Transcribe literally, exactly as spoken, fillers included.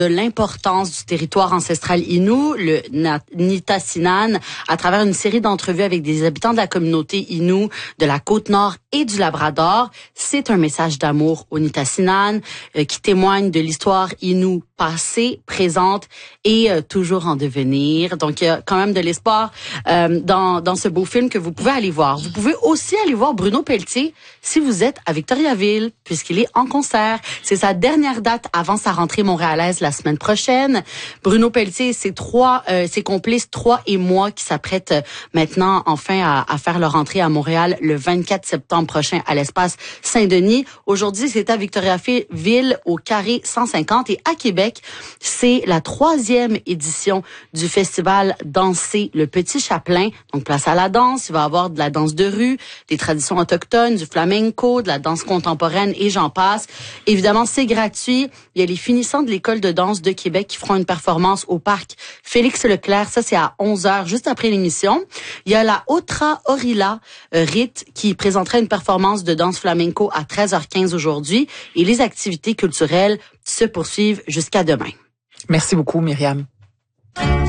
de l'importance du territoire ancestral Innu, le Nitassinan, à travers une série d'entrevues avec des habitants de la communauté Innu de la Côte-Nord et du Labrador. C'est un message d'amour au Nitassinan euh, qui témoigne de l'histoire Innu passée, présente et euh, toujours en devenir. Donc, il y a quand même de l'espoir euh, dans, dans ce beau film que vous pouvez aller voir. Vous pouvez aussi aller voir Bruno Pelletier si vous êtes à Victoriaville, puisqu'il est en concert. C'est sa dernière date avant sa rentrée montréalaise la semaine prochaine. Bruno Pelletier et ses trois, euh, ses complices, trois et moi, qui s'apprêtent euh, maintenant enfin à, à faire leur entrée à Montréal le vingt-quatre septembre prochain à l'espace Saint-Denis. Aujourd'hui, c'est à Victoriaville au Carré cent cinquante et à Québec, c'est la troisième édition du festival Danser le Petit Chapelain. Donc, place à la danse. Il va y avoir de la danse de rue, des traditions autochtones, du flamenco, de la danse contemporaine et j'en passe. Évidemment, c'est gratuit. Il y a les finissants de l'école de danse de Québec qui feront une performance au parc Félix-Leclerc. Ça, c'est à onze heures, juste après l'émission. Il y a la Otra Orilla euh, Rite qui présentera une performance de danse flamenco à treize heures quinze aujourd'hui. Et les activités culturelles se poursuivent jusqu'à demain. Merci beaucoup, Myriam.